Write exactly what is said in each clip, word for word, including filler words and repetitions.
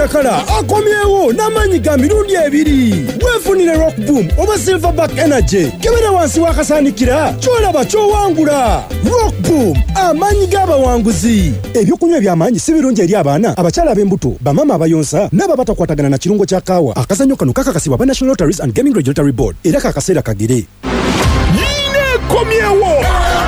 Chakala akomyewo n'amanyi ga mirundi ebiri. Weefunire Rock Boom oba Silverback Energy kebera wansi wakasanikira kyolaba kyowangula. Rock Boom amanyi g'abawanguzi. Ebyokunywa eby'amaanyi si birungi eri abaana abakyala ab'embuto bamama abayonsa n'ababatakwatagana na kirungo kya kaawa. Akazannyo kano kakakasibwa ba National Lotteries and Gaming Regulatory Board era kakaseera kagire. Yine komyewo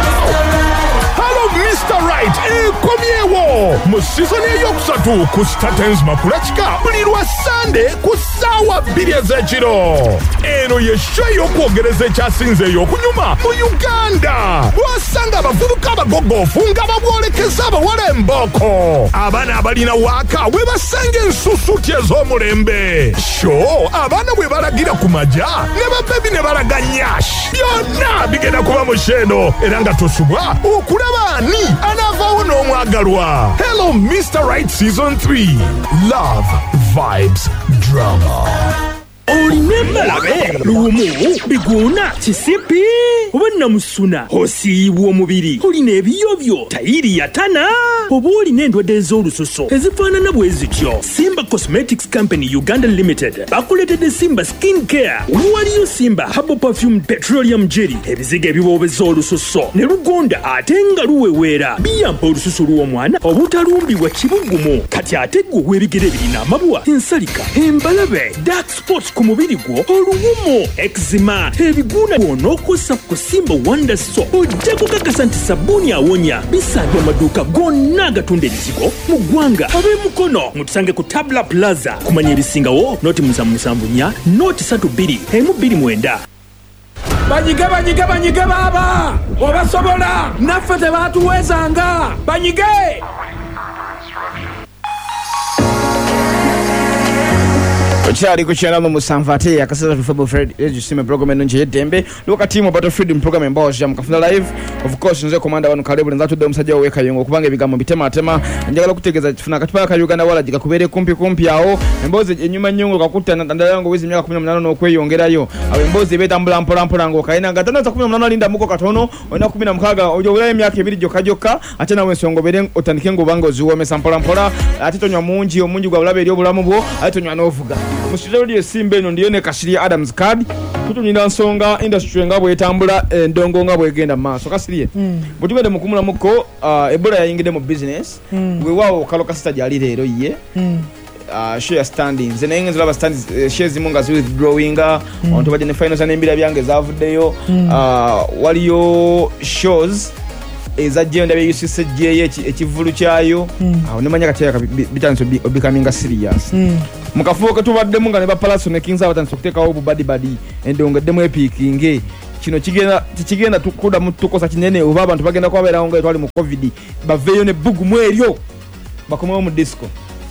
Mister Right, e komyewo mu season eyokusatu ku Statens Makulachika buli lwa Sunday ku ssaawa bbiri ez'ekiro. Eno ye show y'okwogereza ekyasinze ey'okunyuma mu Uganda. Bw'osanga abavubuka abagogofu nga babwolekeza abawala embooko. Abaana abalina waaka we basanga ensusuti ez'omulembe. Show abaana bwe balagira ku majja ne babebi ne balaga nyash. Byonna bigenda kuba mu sheno era nga tosubwa okulaba ani anavawo n'omwagalwa. Hello Mister Right Season three. Love, vibes, drama. Olimembalabe lumu biguna kisipi obanna musuna osiibwa omubiri olina ebiyobyo tayiri yatana oba olina endwadde ez'olususo ezifaanana bwe zityo. Simba Cosmetics Company Uganda Limited bakuleetedde Simba Skin Care. Waliyo Simba Herbal Perfume Petroleum Jelly ebiziga ebiboobeza olususo ne lugonda ate nga luweweera biyamba olususo lw'omwana obutalumbibwa kibugumu. Kati ate ggwe w'ebigere birina amabwa ensalika embalabe dark spots ku mubiri gwo oluwumo eczema ebiguna bw'onookosa ku Simba Wonder Soap ojja kukakasa nti sabbuuni awonya. Bisangibwa amaduuka gonna agatunda ebizigo mu ggwanga. Ab'emukono mutusange ku Tabla Plaza kumanya ebisingawo noti musanvu musanvu nnya noti ssatu bbiri emu bbiri mwenda. Banyige banyige banyige baba obasobola naffe tebatuwezanga banyige. Ochari kuchana mu Musanvate yakaseza tufabo Fred ejisime program enonje yedembe luka team about freedom program embawo ya mukafuna live of course nze commander wanu karibu nzatu de musajja weka yongo kubanga ebigambo bitema atema njagala kutegeza kifuna katipaka ka Uganda wala jika kubere kumpi kumpi awo emboze enyuma nyungu kakutta ndanda yango wizi myaka kumi na munana n'okweyongerayo awo emboze betambula mpola mpola ngo kaina gatana za kumi na munana linda muko katono ona kumi na mukaaga ojo ulaye myaka ebiri joka joka ate nawe nsongo bere otandike ngo bango zuwo mesa mpola mpola ate tonywa munji omunji gwa bulabe eri obulamu bwo ate tonywa n'ovuga musitodi Simba eno ndiyo ne Kasiri Adams card tutunyinda nsonga industry nga bwetambula endongo nga bwegenda maaso Kasiri mm. butubede mukumula muko uh, Ebola yayingide mu business mm. we wawo kaloka sita jali lero ye mm. uh, share standings zene ingenzi laba standings uh, shares zimunga zi withdrawing mm. onto baje ne finals anembira byange zavuddeyo mm. uh, waliyo shows ezajenda be yusise jeye ekivulu kyayo awo mm. nemanya katya bitanso becoming serious mm. mukafuuka tubadde munga ne ba Palace ne Kings abatanso kutekawo obubadi badi endongo demo epikinge kino kigenda kigenda tukuda mutukosa kinene oba abantu bagenda kwabera ngo etwali mu covid baveyo ne bugu mweryo bakomawo mu disco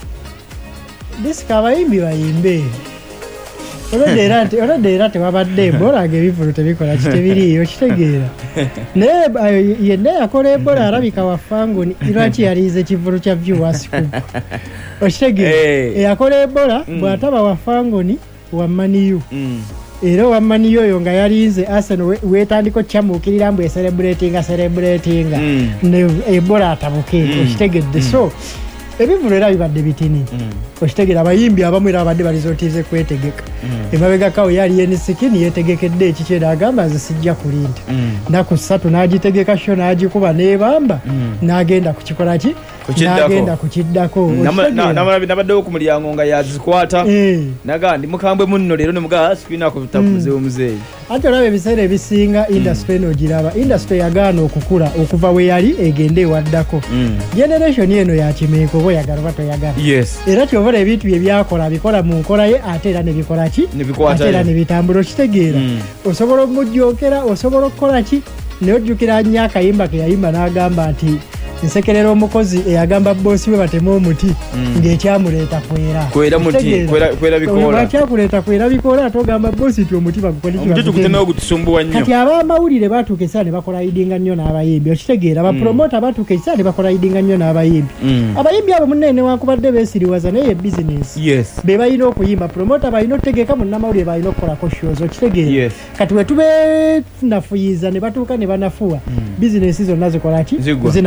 disco abayimbi bayimbe olode erate olode erate wabadde bora gebivulu tebikola kitebiriyo kitegeera ne yende yakole Ebola arabika wafangoni iraki yalize kivulu kya viewers ku okitegeera hey. Yakole Ebola mm. bwataba wafangoni wa maniyu mm. era wa maniyu yo nga yalinze Arsenal wetandiko kyamukirira mbu celebrating celebrating mm. ne Ebola atabuke mm. okitegedde mm. so ebivulu era bibadde bitini mm. okitegera abayimbi abamu era abadde balizotize kwetegeka mm. emabega kawo yali enisikini yetegekedde ekikyera agamba zisijja kulinda mm. naku ssatu n'agitegeka sho n'agikuba n'ebamba mm. n'agenda kukikola ki n'agenda kukiddako nabaddewo ku mulyango nga yazikwata naga ndi mukambwe munno leero ne mugaa sikina akubitakuzeewo muzeeyi ate olaba ebiseera ebisinga industry eno giraba industry yagaana okukula okuva we yali egende ewaddako generation eno yakimeeko oba oyagala oba toyagala era tyobola ebintu bye byakola bikola mu nkola ye ate era ne bikola ki ate era ne bitambula okitegeera osobola omujjookera osobola okukola ki naye ojjukira nnyo akayimba ke yayimba n'agamba nti nsekerera omukozi eyagamba bosi we batema omuti mm. ng'ekyamuleeta kwera kwera muti kwera kwera bikola kyakuleeta kwera bikola atogamba bosi ti omuti bagukole ki omuti tukutemewo gutusumbuwa nnyo kati ab'amawulire baatuuka esaala ne bakola idinga nnyo n'abayimbi okitegeera bapromota baatuuka esaala ne bakola idinga nnyo n'abayimbi mm. abayimbi abo munne newankubadde beesiriwaza naye ye bizinesi yes. be balina okuyimba promota balina okutegeka munnamawulire balina okukolako shows okitegeera yes. kati we tube nafuyiza ne batuuka ne banafuwa mm. bizinesi zonna zikola ki zinafuwa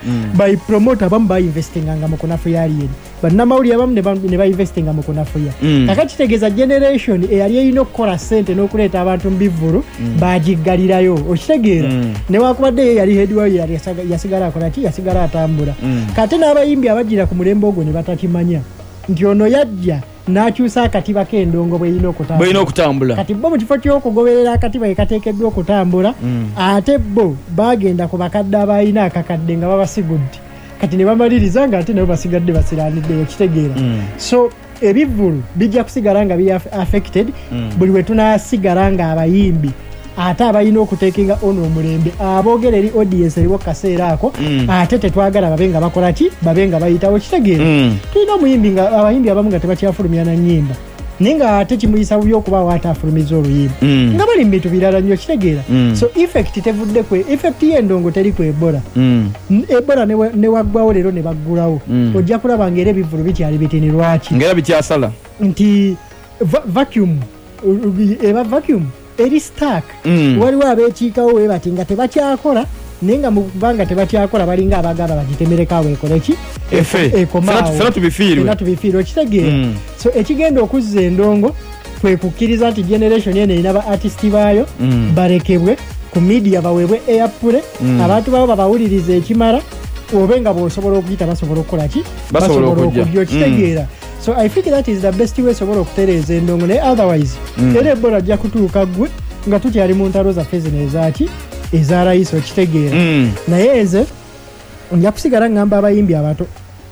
by promoter abamu bainvestinganga mu kunafuya alien bannamawulire abamu ne bainvestinga mu kunafuya kakati kitegeeza generation eyali erina okukola ssente n'okuleeta abantu mu bivvulu bagiggalirayo okitegeera newakubadde ye yali head wayo yali yasigala akola ki yasigala atambula kate n'abayimbi abagira ku mulembe ogwo ne batakimanya nti ono yajja n'akyusa akatiba k'endongo bweyina okutambula kati bo mu kifo ky'okugoberera akatiba ekateekeddwa okutambula ate bo bagenda ku bakadde abalina akakadde nga babasigudde kati ne bamaliriza nga ate nabo basigadde basiraaniddeyo kitegeera so ebivvulu bijja kusigala nga bi affected buli we tunaasigala nga abayimbi ate abalina okuteekinga ono omulembe aboogera eri audience eriwo kaseera ako ate tetwagala babe nga bakola ki babe nga bayitawo kitegeera tulina omuyimbi nga abayimbi abamu nga tebakyafulumya na nnyimba naye nga ate kimuyisa bubi okubaawo ate afulumiza oluyimba nga bali mu bintu birala nnyo kitegeera so effect tevudde kwe effect y'endongo teri ku ebola ebola ne waggwawo leero ne baggulawo ojja kulaba ng'era ebivvulu bikyali bitini lwaki ng'era bikyasala nti vacuum eba vacuum eri stark waliwo abeekiikawo we bati nga tebakyakola naye nga mu kubanga tebakyakola balinga abagamba bagitemerekawo ekole ki fena tubifiirwe okitegeera so ekigenda okuzza endongo kwe kukkiriza nti generation eno erina ba artisti baayo balekebwe ku media baweebwe airpule abantu babo babawuliriza ekimala obe nga bw'osobola okuyita basobola okukola ki basobola okujja okitegeera so I think that is the best way sobola okutereeza endongo naye otherwise era ebola ajja kutuuka gwe nga tukyali mu ntalo zaffe zino ezaki eza layisi okitegeera naye eze nja kusigala ngamba abayimbi abato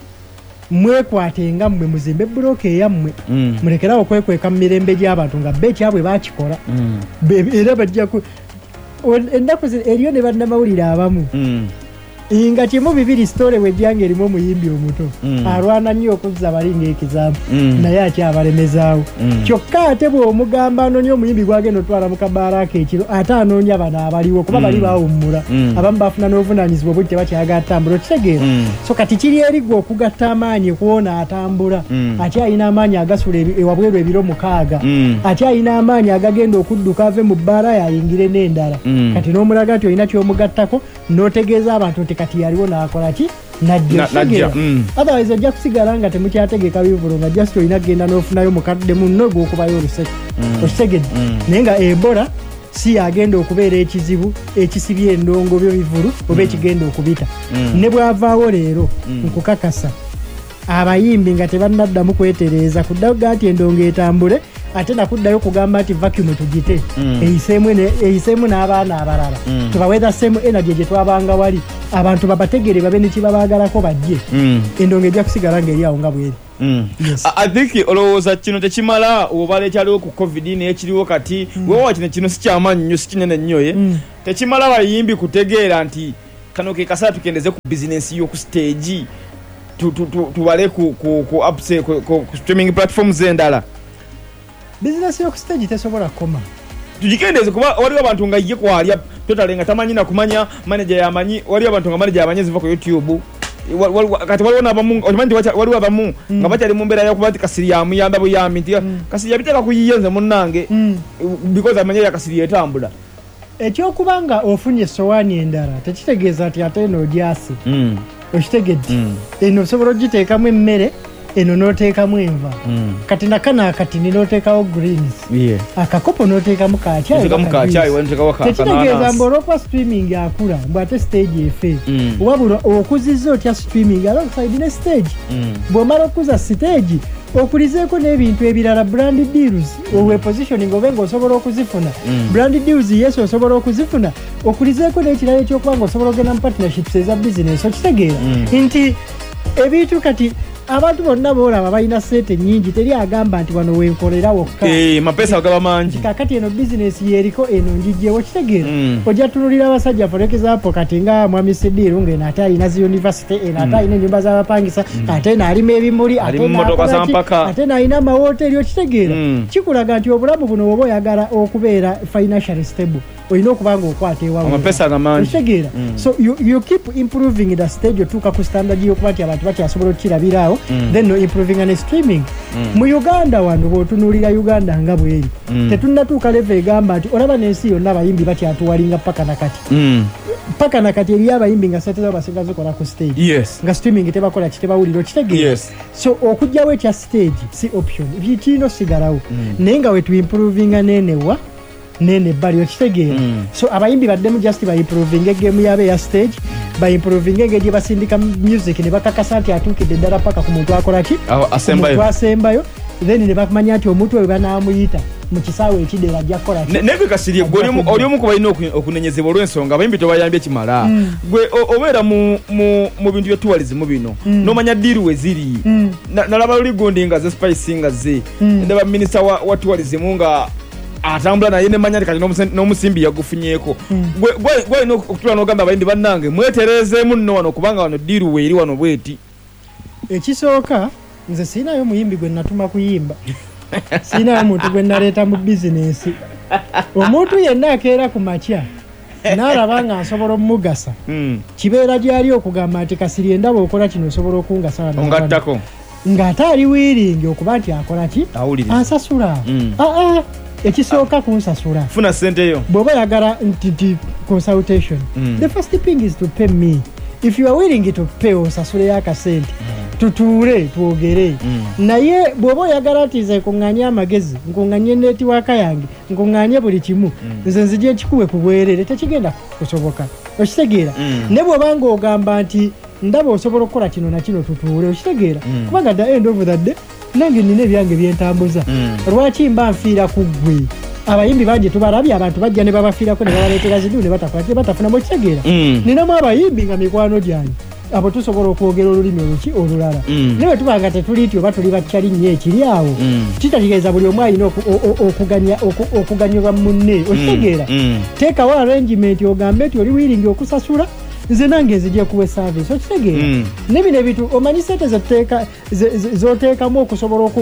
mwekwatenga mmwe muzimbe bulooka eyammwe mulekerawo okwekweka mu mirembe gy'abantu nga be ekyabwe bakikola era bajja ennaku eriyo ne bannamawulire abamu nga kimu bibiri sitole wejjanga erimu omuyimbi omuto alwana nnyo okuzza balinga ekizaamu naye akyabalemezaawo kyokka ate bw'omugamba anoonya omuyimbi gwagenda otwala mu kabaalaako ekiro ate anoonya bano abaliwo kuba bali bawummula abamu bafuna n'obuvunaanyizibwa obuli tebakyaga atambula okitegeera so kati kiri eri gwe okugatta amaanyi kuwona atambula ate alina amaanyi agasula ewabweru ebiro mukaaga ate alina amaanyi agagenda okudduka ave mu bbaala yayingire n'endala kati n'omulaga nti olina kyomugattako n'otegeeza abantu nti kati yaliwo n'akola ki najja otherwise ojja kusigala nga temukyategeka bivulu nga just olina kgenda n'ofunayo mukadde munno gw'okubayo oluseke okitegedde naye nga ebola si yagenda okubeera ekizibu ekisibye endongo by'ebivulu oba ekigenda okubita ne bwavaawo leero nkukakasa abayimbi nga tebannaddamu kwetereeza kuddaga nti endongo etambule ate nakuddayo kugamba nti vacuum tugite eyiseemu n'abaana abalala tubawe the same energy gye twabanga wali abantu babategere babe nekibabaagalako bajje endongo ejja kusigala ng'eri awo nga bweri I think olowooza kino tekimala obala ekyaliwo ku covid n'ekiriwo kati wewa kino kino sikyamaanyi nnyo sikinene nnyo ye tekimala bayimbi kutegeera nti kano ke kasala tukendeze ku bizinensi y'oku stage tubale ku streaming platforms endala bizinesi y'oku stage tesobola koma tugikendeze kuba waliwo abantu nga ye kwalya totale nga tamanyi na kumanya manager yamanyi waliwo abantu nga manager yamanyi ziva ku YouTube kati waliwo n'abamu okimanyi waliwo abamu nga bakyali mu mbeera y'okuba nti Kasiri yamuyamba buyambi nti Kasiri yabiteeka kuyiyenze munnange because amanye ya Kasiri etambula ekyokuba nga ofunye essowaani endala tekitegeeza nti ate eno ogyase okitegedde eno osobola ogiteekamu emmere eno n'oteekamu enva kati nakana kati n'oteekawo greens akakopo n'oteekamu kakyayitekitegeeza mbw'olwokuba streaming akula mbw'ate stage efe wabula okuzizza otya streaming alongside ne stage bw'omala okuza stage okulizeeko n'ebintu ebirala brand deals owepositioning obe ng'osobola okuzifuna brand deals yesu osobola okuzifuna okulizeeko n'ekirala ekyokuba ng'osobola ogenda mu partnerships eza business okitegeera nti ebintu kati abantu bonna boolaba balina sente nnyingi teri agamba nti wano wenkolera wokka mapesa agaba mangi kakati eno bizinesi yeriko eno njijjewo kitegeera ojja tunulira abasajja for example kati nga mwami Sidiru ng'eno ate alina zi university eno ate alina ennyumba z'abapangisa ate n'alima ebimuli ate n'alina amawooteri okitegeera kikulaga nti obulamu buno bwoba oyagala okubeera financially stable olina okuba ng'okwata ewakitegeera so you, you keep improving the stage otuuka ku standard y'okuba nti abantu bakyasobola okukirabiraawo then no improving and streaming mu Uganda wano bw'otunuulira Uganda nga bweri tetunnatuuka level egamba nti olaba n'ensi yonna abayimbi bakyatuwalinga paka nakati paka nakati eriyo abayimbi nga sente zabo basinga zikola ku stage yes nga streaming tebakola kitebawuliro kitegeera yes so okujjawo ekya stage si option kino sigalawo mm. naye nga we tuimprovinga nenewa nene bali okitegeera mm. so abayimbi baddemu just baimproving egemu yabe ya stage mm. baimproving engeri basindika music ne bakakasa nti atuukidde ddala paka ku muntu akola ki asembayo asembayo then ne bakumanya nti omuntu oyo banaamuyita mu kisaawe ekiddeera ajja kukola ki nebikasirie gwe oli omu ku balina okunenyezebwa olw'ensonga abayimbi tobayambye kimala mm. gwe obeera mu, mu, mu bintu bya tourism bino mm. n'omanya diiru we ziri mm. nalaba luli gundi nga ze spice nga ze mm. ndaba minisita wa, wa tourism nga atambula naye nemanya kati n'omusimbi yagufunyeeko gwe alina okutula n'ogamba abayimbi bannange mwetereezeemu nno wano kubanga wano diiru we eri wano bweti ekisooka nze siinayo muyimbi gwe natuma kuyimba siinayo muntu gwe naleeta mu bizinensi omuntu yenna akeera ku makya n'alaba nga nsobola omugasa kibeera gyali okugamba nti kasiri endaba okola kino osobola okungasa ongattako ng'ate ali wiiringi okuba nti akola ki ansasula aa ekisooka kunsasula funa sente yo bw'oba yagala nti consultation the first thing is to pay me if you are willing to pay osasule y'akasente tutuule twogere naye bw'oba oyagala nti nze nkuŋŋaanye amagezi nkuŋŋaanye netiwaaka yange nkuŋŋaanye buli kimu nze nzija ekikuwe ku bwereere tekigenda kusoboka okitegeera ne bw'oba ng'ogamba nti ndaba osobola okukola kino na kino tutuule okitegeera kubanga the end of the day nange nina ebyange byentambuza lwaki mba nfiira ku ggwe abayimbi bangi tubalabye abantu bajja ne babafiirako ne babaleetera zidu ne batakwatire batafunamu okitegeera ninamu abayimbi nga mikwano gyange abo tusobola okwogera olulimi oluki olulala naye bwe tuba nga tetuli ti oba tuli bakyali nnyo ekiri awo kitategeeza buli omu alina okuganyulwa munne okitegeera teekawo arrangement ogambe nti oli wiringi okusasula nze nange nzija kuwa service okitegeera nebino ebitu omanyi sente zoteekamu okusobola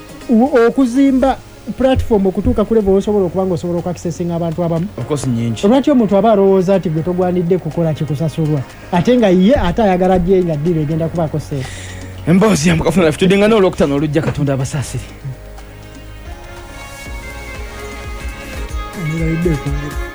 okuzimba platform okutuuka ku level osobola okuba nga osobola okuaccessinga abantu abamu olwaki omuntu aba alowooza nti gwe togwanidde kukola kikusasulwa ate nga ye ate ayagala gye nga ddiiro egenda kubaako sente emboozi yamukafuna lafe tudingana olwokutano olujja katonda abasaasire